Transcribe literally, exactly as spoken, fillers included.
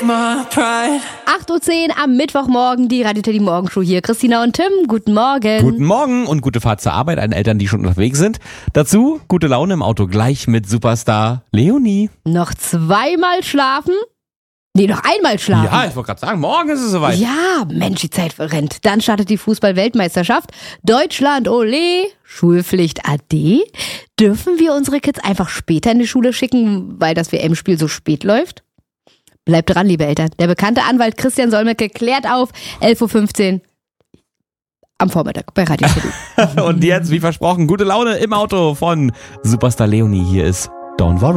acht Uhr zehn am Mittwochmorgen, die Radio Teddy Morgenshow hier. Christina und Tim, guten Morgen. Guten Morgen und gute Fahrt zur Arbeit an Eltern, die schon unterwegs sind. Dazu gute Laune im Auto gleich mit Superstar Leonie. Noch zweimal schlafen? Nee, noch einmal schlafen. Ja, ich wollte gerade sagen, morgen ist es soweit. Ja, Mensch, die Zeit verrennt. Dann startet die Fußball-Weltmeisterschaft. Deutschland, ole, Schulpflicht ade. Dürfen wir unsere Kids einfach später in die Schule schicken, weil das W M-Spiel so spät läuft? Bleibt dran, liebe Eltern. Der bekannte Anwalt Christian Solmecke klärt auf. elf Uhr fünfzehn am Vormittag bei Radio Teddy. Und jetzt, wie versprochen, gute Laune im Auto von Superstar Leonie. Hier ist Don't Worry.